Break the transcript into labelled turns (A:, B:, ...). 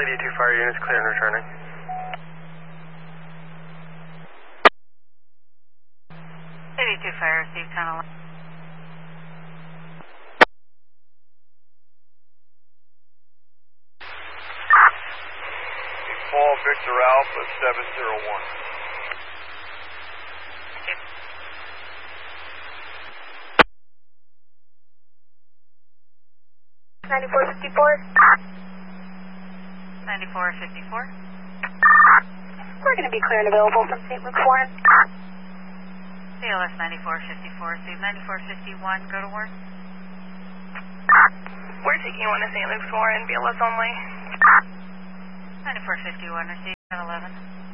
A: LED2 fire units clear and returning.
B: LED2 fire, received 1011.
C: Paul Victor Alpha 701.
B: Thank you.
D: $9454.
B: 9454.
D: We're going to be clear and available from St. Luke's Warren.
B: CLS 9454, received 9451, go to work.
D: We're taking one to St. Luke's Warren, BLS only.
B: 9451, received 1011.